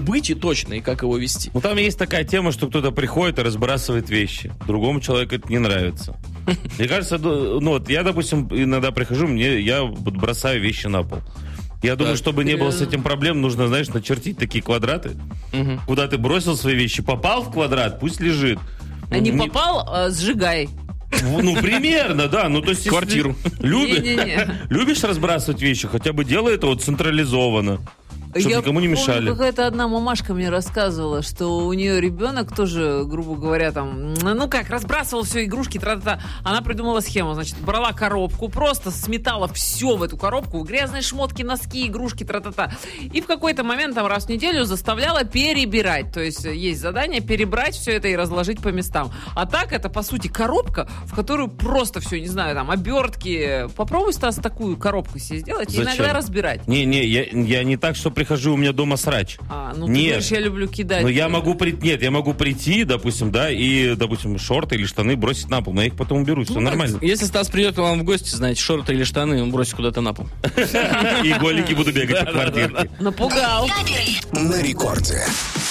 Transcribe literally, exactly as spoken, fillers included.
быть и точно, и как его вести. Ну, там есть такая тема, что кто-то приходит и разбрасывает вещи. Другому человеку это не нравится. Мне кажется, ну, вот я, допустим, иногда прихожу, мне, я бросаю вещи на пол. Я думаю, Так, чтобы не было с этим проблем, нужно, знаешь, начертить такие квадраты, Угу. куда ты бросил свои вещи, попал в квадрат, пусть лежит. А не попал, а сжигай. Ну, примерно, да. Ну, то есть, если Квартиру. люби- Не-не-не. Любишь разбрасывать вещи, хотя бы делай это вот централизованно. Чтобы Я никому не помню, мешали. какая-то одна мамашка мне рассказывала, что у нее ребенок тоже, грубо говоря, там, ну как, разбрасывал все игрушки, тра-та-та. Она придумала схему, значит, брала коробку, просто сметала все в эту коробку, грязные шмотки, носки, игрушки, тра-та-та. И в какой-то момент, там, раз в неделю заставляла перебирать. То есть есть задание перебрать все это и разложить по местам. А так это, по сути, коробка, в которую просто все, не знаю, там, обертки. Попробуй, Стас, такую коробку себе сделать и Зачем? иногда разбирать. Не-не, я, я не так, что прихожу, у меня дома срач. А, ну ты Нет. говоришь, я люблю кидать. Но я могу прийти, нет, я могу прийти, допустим, да, и, допустим, шорты или штаны бросить на пол, но я их потом уберу, все нормально. Если Стас придет к вам в гости, знаете, шорты или штаны, он бросит куда-то на пол. И голики буду бегать по квартирке. Напугал. На рекорде.